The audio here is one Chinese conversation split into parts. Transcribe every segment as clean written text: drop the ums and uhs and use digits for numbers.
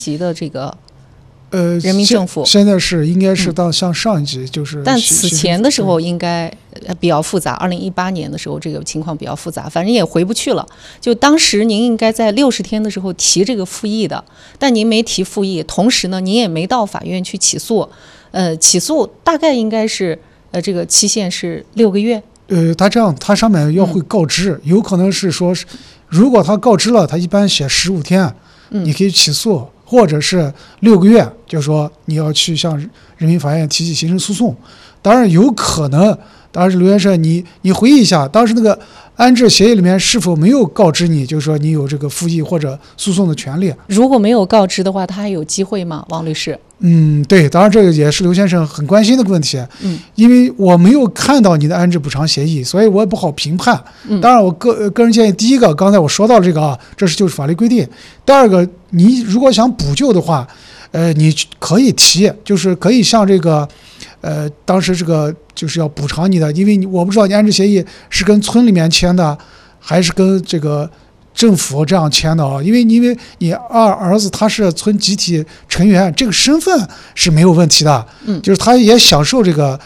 级的这个人民政府， 现在是应该是到像上一级就是， 但此前的时候应该比较复杂。2018年的时候，这个情况比较复杂，反正也回不去了。就当时您应该在60天的时候提这个复议的，但您没提复议，同时呢，您也没到法院去起诉。起诉大概应该是这个期限是6个月。 他这样，他上面要会告知，有可能是说，如果他告知了，他一般写15天，你可以起诉。或者是6个月，就是说你要去向人民法院提起行政诉讼。当然有可能，当然是刘先生，你回忆一下，当时那个安置协议里面是否没有告知你，就是说你有这个复议或者诉讼的权利？ 如果没有告知的话，他还有机会吗，王律师？ 对，当然这个也是刘先生很关心的问题。因为我没有看到你的安置补偿协议，所以我也不好评判。当然我个人建议，第一个，刚才我说到这个啊，这是就是法律规定。第二个，你如果想补救的话，你可以提，就是可以向这个，当时这个就是要补偿你的，因为我不知道你安置协议是跟村里面签的，还是跟这个政府这样签的啊？因为你儿子他是村集体成员，这个身份是没有问题的。就是他也享受这个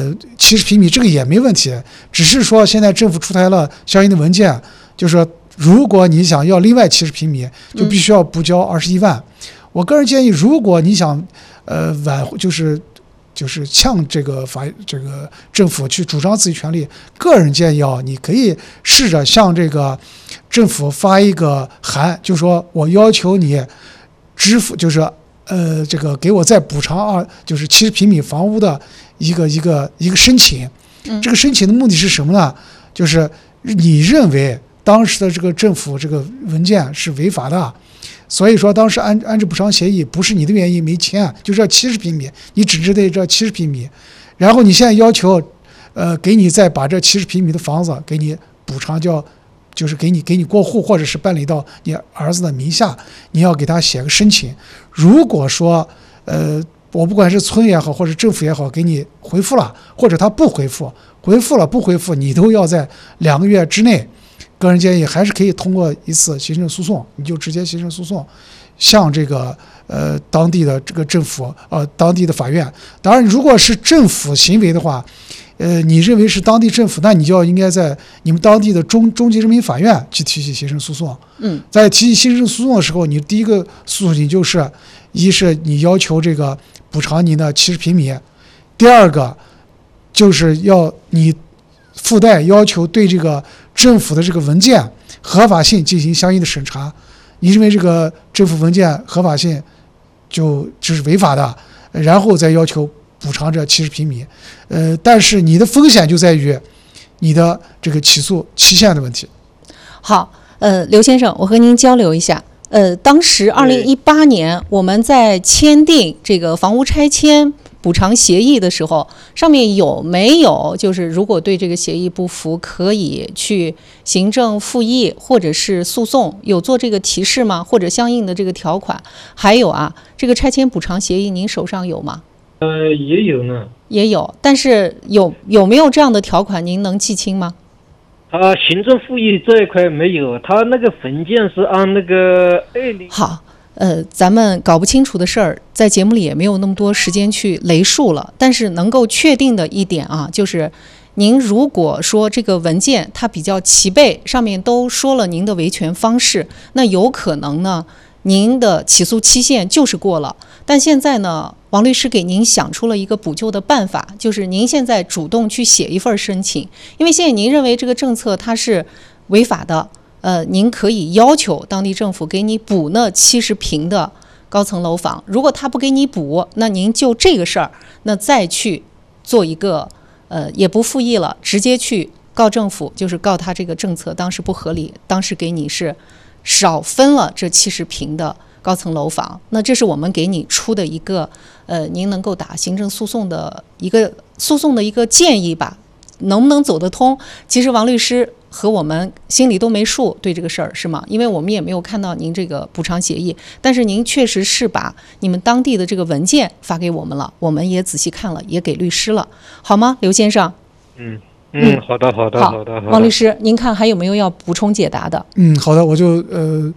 70平米，这个也没问题。只是说现在政府出台了相应的文件，就是说如果你想要另外70平米，就必须要补交21万。我个人建议，如果你想挽回，就是向这个政府去主张自己权利，个人建议啊，你可以试着向这个政府发一个函，就说我要求你支付，就是这个给我再补偿就是70平米房屋的一个申请。这个申请的目的是什么呢？就是你认为当时的这个政府这个文件是违法的。所以说，当时安置补偿协议不是你的原因没签，就这70平米，你只值得这70平米，然后你现在要求，给你再把这70平米的房子给你补偿，就是给你过户，或者是办理到你儿子的名下，你要给他写个申请。如果说，我不管是村也好，或者政府也好，给你回复了，或者他不回复，回复了不回复，你都要在2个月之内。个人建议还是可以通过一次行政诉讼，你就直接行政诉讼，向这个当地的这个政府当地的法院。当然，如果是政府行为的话，你认为是当地政府，那你就应该在你们当地的中级人民法院去提起行政诉讼。在提起行政诉讼的时候，你第一个诉讼你就是，一是你要求这个补偿你的70平米，第二个就是要你附带要求对这个政府的这个文件合法性进行相应的审查。你认为这个政府文件合法性就是违法的，然后再要求补偿这70平米。但是你的风险就在于你的这个起诉期限的问题。 好，刘先生，我和您交流一下。当时2018年我们在签订这个房屋拆迁补偿协议的时候，上面有没有就是如果对这个协议不服，可以去行政复议或者是诉讼，有做这个提示吗？或者相应的这个条款？还有这个拆迁补偿协议您手上有吗？ 也有呢。 也有，但是有没有这样的条款您能记清吗？ 行政复议这一块没有，他那个文件是按那个好。咱们搞不清楚的事儿，在节目里也没有那么多时间去雷数了。但是能够确定的一点就是您如果说这个文件它比较齐备，上面都说了您的维权方式，那有可能呢，您的起诉期限就是过了。但现在呢，王律师给您想出了一个补救的办法，就是您现在主动去写一份申请，因为现在您认为这个政策它是违法的。您可以要求当地政府给你补那70平的高层楼房，如果他不给你补，那您就这个事儿，那再去做一个也不复议了，直接去告政府，就是告他这个政策当时不合理，当时给你是少分了这70平的高层楼房。那这是我们给你出的一个您能够打行政诉讼的一个建议吧。能不能走得通，其实王律师和我们心里都没数，对这个事儿是吗？因为我们也没有看到您这个补偿协议，但是您确实是把你们当地的这个文件发给我们了，我们也仔细看了，也给律师了，好吗，刘先生？ 好的。 王律师，您看还有没有要补充解答的？ 好的，我就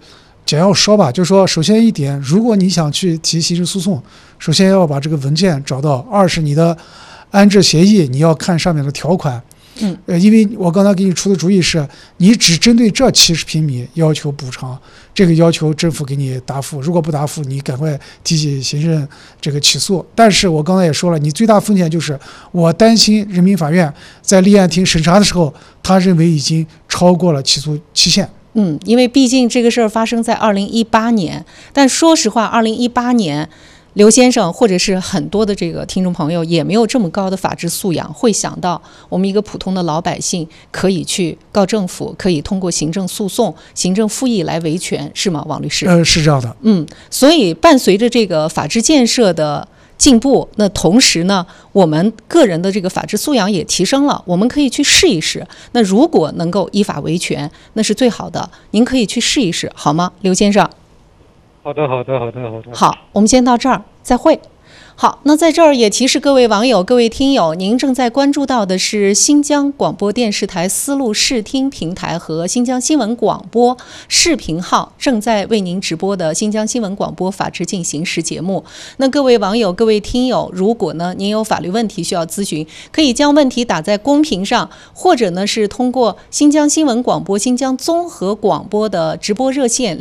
简要说吧，就是说，首先一点，如果你想去提刑事诉讼，首先要把这个文件找到；二是你的安置协议，你要看上面的条款。因为我刚才给你出的主意是，你只针对这70平米要求补偿，这个要求政府给你答复，如果不答复，你赶快提起刑事这个起诉。但是我刚才也说了，你最大风险就是我担心人民法院在立案庭审查的时候，他认为已经超过了起诉期限。 因为毕竟这个事儿发生在2018年，但说实话，2018年。刘先生或者是很多的这个听众朋友也没有这么高的法治素养，会想到我们一个普通的老百姓可以去告政府，可以通过行政诉讼、行政复议来维权，是吗，王律师？ 是这样的。 所以伴随着这个法治建设的进步，那同时呢，我们个人的这个法治素养也提升了，我们可以去试一试。那如果能够依法维权，那是最好的。您可以去试一试，好吗，刘先生？ 好的。 好，我们先到这儿，再会。好，那在这儿也提示各位网友、各位听友，您正在关注到的是新疆广播电视台丝路视听平台和新疆新闻广播视频号正在为您直播的新疆新闻广播法治进行时节目。那各位网友、各位听友，如果呢您有法律问题需要咨询，可以将问题打在公屏上，或者呢是通过新疆新闻广播、新疆综合广播的直播热线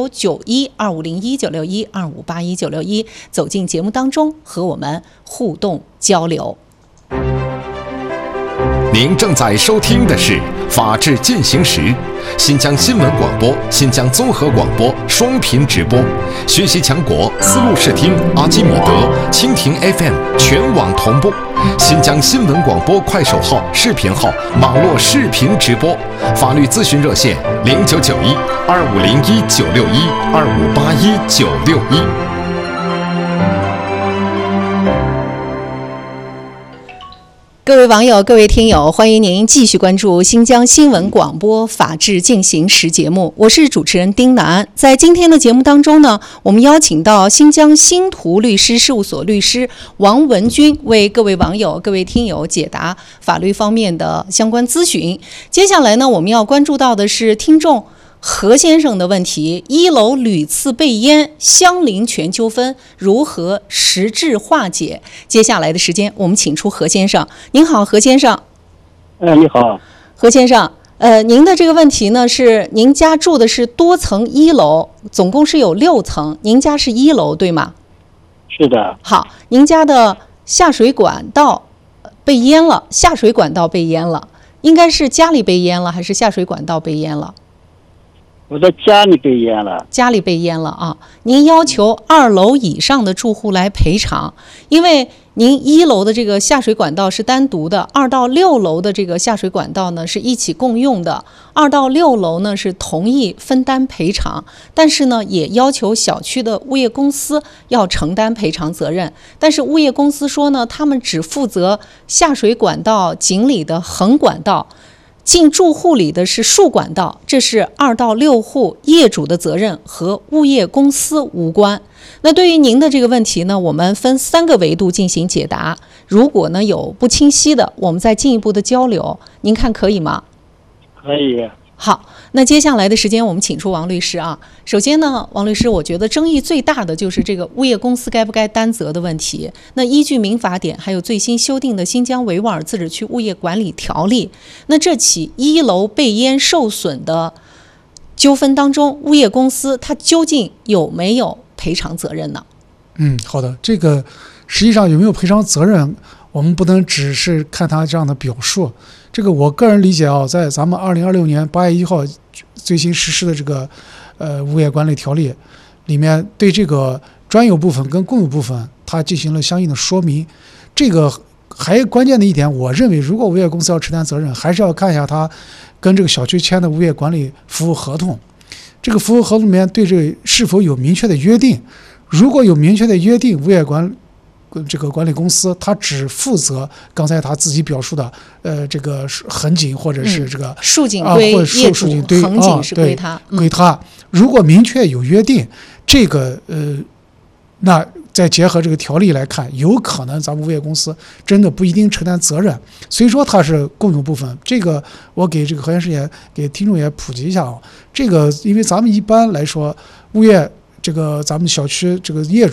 099125019612581961走进节目当中，和我们互动交流。 您正在收听的是《法治进行时》，新疆新闻广播、新疆综合广播双频直播，学习强国丝路视听、阿基米德、蜻蜓 FM 全网同步，新疆新闻广播快手号、视频号网络视频直播，法律咨询热线099125019612581961。 各位网友、各位听友，欢迎您继续关注新疆新闻广播法治进行时节目，我是主持人丁楠。在今天的节目当中呢，我们邀请到新疆新图律师事务所律师王文军，为各位网友、各位听友解答法律方面的相关咨询。接下来呢，我们要关注到的是听众何先生的问题：1楼屡次被淹，相邻权纠纷如何实质化解？接下来的时间，我们请出何先生。您好，何先生。 你好， 何先生。您的这个问题呢，是您家住的是多层1楼，总共是有6层，您家是1楼，对吗？ 是的。 好，您家的下水管道被淹了，下水管道被淹了，应该是家里被淹了，还是下水管道被淹了？ 我在家里被淹了。 家里被淹了啊！您要求2楼以上的住户来赔偿，因为您1楼的这个下水管道是单独的，2到6楼的这个下水管道呢是一起共用的，2到6楼呢是同意分担赔偿，但是呢也要求小区的物业公司要承担赔偿责任。但是物业公司说呢，他们只负责下水管道井里的横管道，进住户里的是竖管道，这是2到6户业主的责任，和物业公司无关。那对于您的这个问题呢，我们分3个维度进行解答。如果呢有不清晰的，我们再进一步的交流，您看可以吗？ 可以。 好，那接下来的时间我们请出王律师啊。首先呢，王律师，我觉得争议最大的就是这个物业公司该不该担责的问题。那依据民法典还有最新修订的新疆维吾尔自治区物业管理条例，那这起1楼被淹受损的纠纷当中，物业公司它究竟有没有赔偿责任呢？ 好的，这个实际上有没有赔偿责任，我们不能只是看他这样的表述。这个我个人理解啊，在咱们2026年8月1号最新实施的这个物业管理条例里面，对这个专有部分跟共有部分它进行了相应的说明。这个还关键的一点，我认为如果物业公司要承担责任，还是要看一下他跟这个小区签的物业管理服务合同，这个服务合同里面对这个是否有明确的约定。如果有明确的约定，物业这个管理公司他只负责刚才他自己表述的这个横井或者是这个竖井归业主，横井是归他， 归他。如果明确有约定，这个那再结合这个条例来看，有可能咱们物业公司真的不一定承担责任，所以说它是共有部分。这个我给这个何先生也给听众也普及一下啊。这个因为咱们一般来说，物业这个咱们小区这个业主